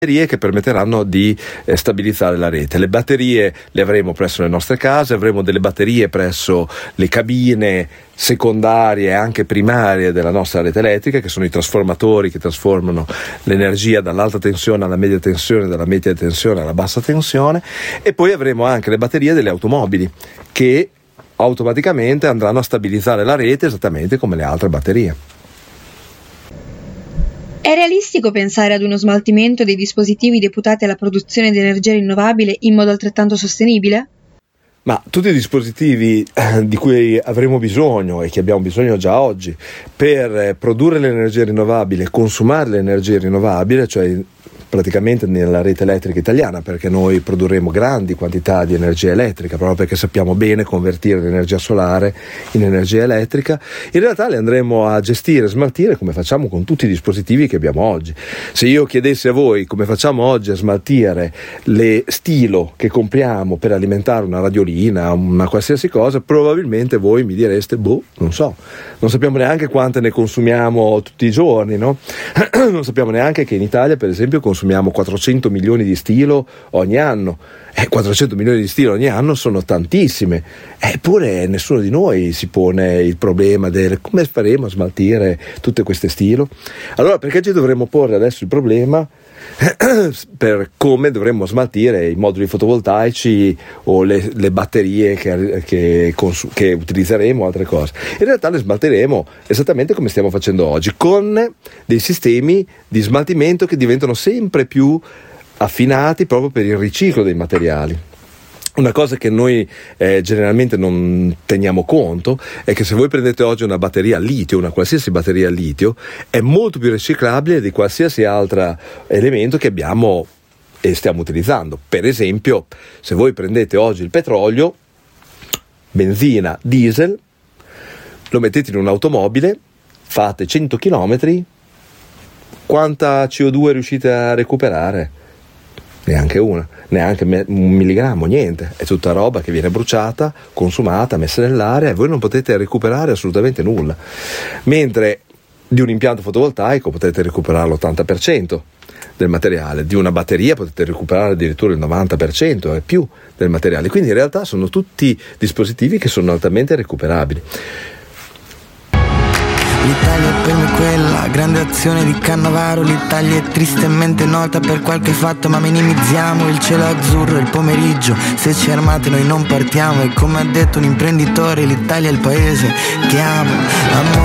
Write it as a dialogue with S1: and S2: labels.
S1: che permetteranno di stabilizzare la rete. Le batterie le avremo presso le nostre case, avremo delle batterie presso le cabine secondarie e anche primarie della nostra rete elettrica, che sono i trasformatori che trasformano l'energia dall'alta tensione alla media tensione, dalla media tensione alla bassa tensione, e poi avremo anche le batterie delle automobili che automaticamente andranno a stabilizzare la rete esattamente come le altre batterie.
S2: È realistico pensare ad uno smaltimento dei dispositivi deputati alla produzione di energia rinnovabile in modo altrettanto sostenibile?
S1: Ma tutti i dispositivi di cui avremo bisogno e che abbiamo bisogno già oggi per produrre l'energia rinnovabile, consumare l'energia rinnovabile, cioè praticamente nella rete elettrica italiana, perché noi produrremo grandi quantità di energia elettrica proprio perché sappiamo bene convertire l'energia solare in energia elettrica, in realtà le andremo a gestire e smaltire come facciamo con tutti i dispositivi che abbiamo oggi. Se io chiedessi a voi come facciamo oggi a smaltire le stilo che compriamo per alimentare una radiolina, una qualsiasi cosa, probabilmente voi mi direste non so, non sappiamo neanche quante ne consumiamo tutti i giorni, no? Non sappiamo neanche che in Italia, per esempio, consumiamo 400 milioni di stilo ogni anno. 400 milioni di stilo ogni anno sono tantissime, eppure nessuno di noi si pone il problema del come faremo a smaltire tutte queste stilo. Allora perché ci dovremmo porre adesso il problema per come dovremmo smaltire i moduli fotovoltaici o le batterie che utilizzeremo, altre cose? In realtà le smalteremo esattamente come stiamo facendo oggi, con dei sistemi di smaltimento che diventano sempre più affinati proprio per il riciclo dei materiali. Una cosa che noi generalmente non teniamo conto è che se voi prendete oggi una batteria a litio, una qualsiasi batteria a litio, è molto più riciclabile di qualsiasi altro elemento che abbiamo e stiamo utilizzando. Per esempio, se voi prendete oggi il petrolio, benzina, diesel, lo mettete in un'automobile, fate 100 km, quanta CO2 riuscite a recuperare? Neanche una, neanche un milligrammo, niente. È tutta roba che viene bruciata, consumata, messa nell'aria, e voi non potete recuperare assolutamente nulla. Mentre di un impianto fotovoltaico potete recuperare l'80% del materiale, di una batteria potete recuperare addirittura il 90% e più del materiale. Quindi in realtà sono tutti dispositivi che sono altamente recuperabili.
S3: L'Italia è per me quella grande azione di Cannavaro. L'Italia è tristemente nota per qualche fatto, ma minimizziamo il cielo azzurro e il pomeriggio. Se ci armate noi non partiamo, e come ha detto un imprenditore, l'Italia è il paese che amo.